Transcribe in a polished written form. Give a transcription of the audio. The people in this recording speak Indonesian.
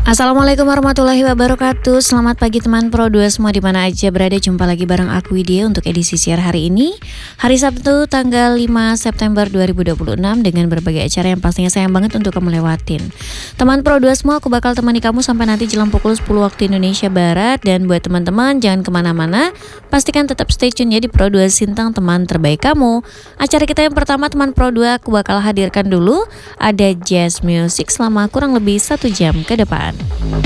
Assalamualaikum warahmatullahi wabarakatuh. Selamat pagi teman Pro 2 semua di mana aja berada. Jumpa lagi bareng aku Widya untuk edisi siar hari ini, hari Sabtu tanggal 5 September 2026, dengan berbagai acara yang pastinya sayang banget untuk kamu lewatin. Teman Pro 2 semua, aku bakal temani kamu sampai nanti jelang pukul 10 waktu Indonesia Barat. Dan buat teman-teman jangan kemana-mana, pastikan tetap stay tune ya di Pro 2 Sintang, teman terbaik kamu. Acara kita yang pertama teman Pro 2 aku bakal hadirkan dulu, ada jazz music selama kurang lebih 1 jam ke depan.